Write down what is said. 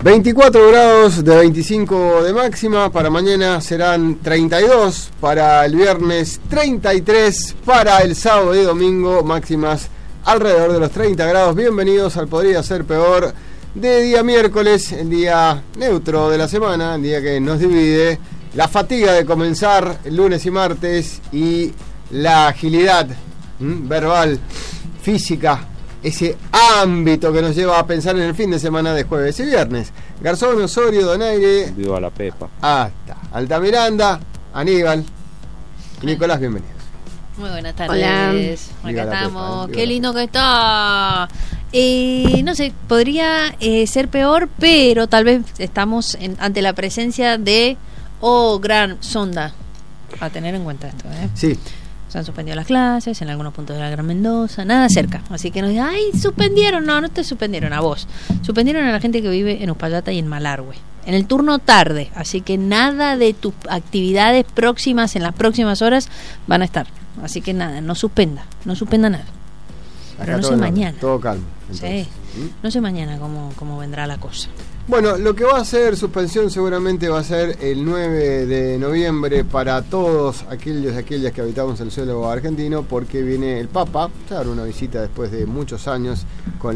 24 grados de 25 de máxima, para mañana serán 32, para el viernes 33, para el sábado y domingo máximas alrededor de los 30 grados. Bienvenidos al Podría Ser Peor de día miércoles, el día neutro de la semana, el día que nos divide la fatiga de comenzar el lunes y martes y la agilidad verbal, física, ese ámbito que nos lleva a pensar en el fin de semana de jueves y viernes. Garzón, Osorio, Donaire, viva la Pepa, hasta Altamiranda, Aníbal y Nicolás, bienvenidos. Muy buenas tardes. Hola. Acá estamos. Pepa, qué lindo que está. No sé, podría ser peor, pero tal vez estamos ante la presencia de gran sonda. A tener en cuenta esto, ¿eh? Sí. Se han suspendido las clases en algunos puntos de la Gran Mendoza, nada cerca. Así que nos digan, ¡ay, suspendieron! No te suspendieron, a vos. Suspendieron a la gente que vive en Uspallata y en Malargüe. En el turno tarde, así que nada de tus actividades próximas en las próximas horas van a estar. Así que nada, no suspenda nada. Pero Acá no sé mañana. Todo calmo. Entonces. Sí, no sé mañana cómo vendrá la cosa. Bueno, lo que va a ser suspensión seguramente va a ser el 9 de noviembre para todos aquellos y aquellas que habitamos el suelo argentino, porque viene el Papa a dar una visita después de muchos años con